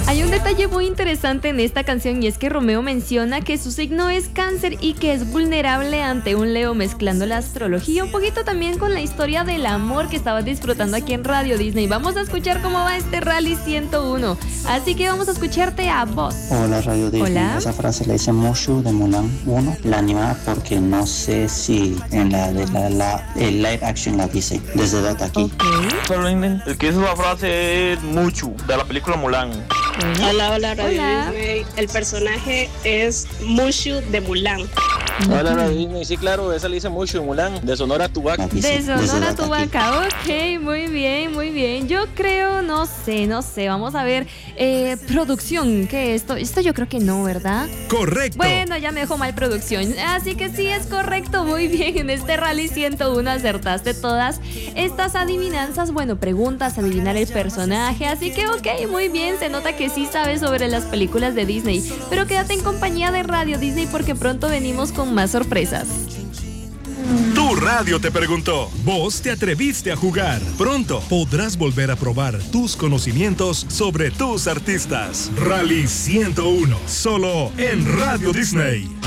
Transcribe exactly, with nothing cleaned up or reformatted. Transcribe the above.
Hay un detalle muy interesante en esta canción y es que Romeo menciona que su signo es cáncer y que es vulnerable ante un Leo, mezclando la astrología un poquito también con la historia del amor que estabas disfrutando aquí en Radio Disney. Vamos a escuchar cómo va este Rally ciento uno, así que vamos a escucharte a vos. Hola Radio Disney. Hola. Esa frase la dice Mushu de Mulan uno, la animada, porque no sé si en la de la, la el live action la dice. Desde Data aquí. Okay. El que hizo la frase es Mushu de la película Mulan. Hola, hola Radio Hola. Disney. El personaje es Mushu de Mulan. Hola Radio Disney, sí claro, esa le dice Mushu, Mulan, de Sonora Tubac. De Sonora Tubaca, ok, muy bien, muy bien. Yo creo, no sé, no sé, vamos a ver. Eh, producción, ¿qué es esto? Esto yo creo que no, ¿verdad? Correcto. Bueno, ya me dejó mal producción, así que sí es correcto, muy bien. En este Rally ciento uno acertaste todas estas adivinanzas, bueno, preguntas, adivinar el personaje, así que ok, muy bien, se nota que sí sabes sobre las películas de Disney. Pero quédate en compañía de Radio Disney porque pronto venimos con más sorpresas. Tu radio te preguntó. Vos te atreviste a jugar. Pronto podrás volver a probar tus conocimientos sobre tus artistas. Rally ciento uno, solo en Radio Disney.